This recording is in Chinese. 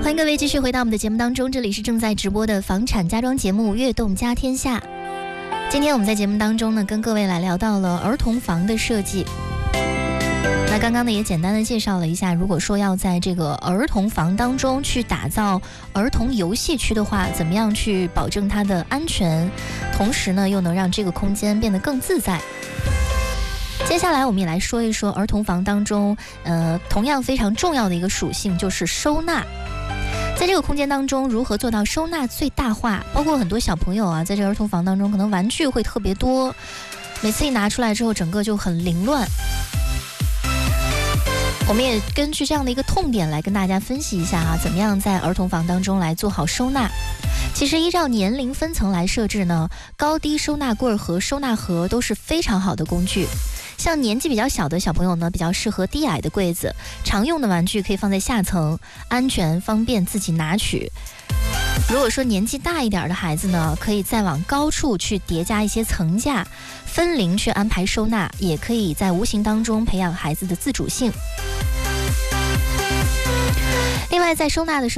欢迎各位继续回到我们的节目当中，这里是正在直播的房产家装节目《悦动家天下》。今天我们在节目当中呢，跟各位来聊到了儿童房的设计。那刚刚呢也简单的介绍了一下，如果说要在这个儿童房当中去打造儿童游戏区的话，怎么样去保证它的安全，同时呢又能让这个空间变得更自在。接下来我们也来说一说儿童房当中同样非常重要的一个属性，就是收纳。在这个空间当中，如何做到收纳最大化？包括很多小朋友啊，在这个儿童房当中，可能玩具会特别多，每次一拿出来之后，整个就很凌乱。我们也根据这样的一个痛点来跟大家分析一下啊，怎么样在儿童房当中来做好收纳。其实依照年龄分层来设置呢，高低收纳柜和收纳盒都是非常好的工具。像年纪比较小的小朋友呢，比较适合低矮的柜子，常用的玩具可以放在下层，安全方便自己拿取。如果说年纪大一点的孩子呢，可以再往高处去叠加一些层架，分龄去安排收纳，也可以在无形当中培养孩子的自主性。另外在收纳的时候